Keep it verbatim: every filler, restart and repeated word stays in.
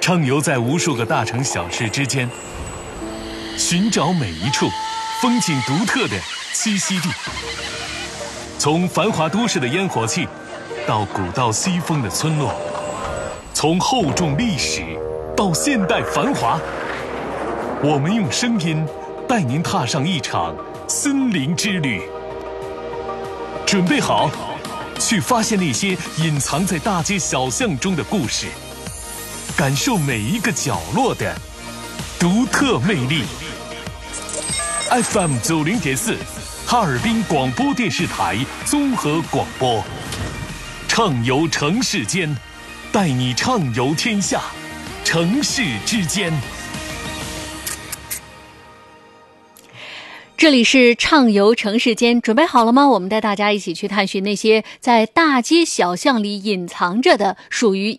畅游在无数个大城小市之间，寻找每一处风景独特的栖息地。从繁华都市的烟火气，到古道西风的村落，从厚重历史到现代繁华，我们用声音带您踏上一场森林之旅。准备好，去发现那些隐藏在大街小巷中的故事，感受每一个角落的独特魅力。F M 九零点四，哈尔滨广播电视台综合广播，畅游城市间，带你畅游天下，城市之间。 这里是畅游城市间，准备好了吗？我们带大家一起去探寻那些在大街小巷里隐藏着的属于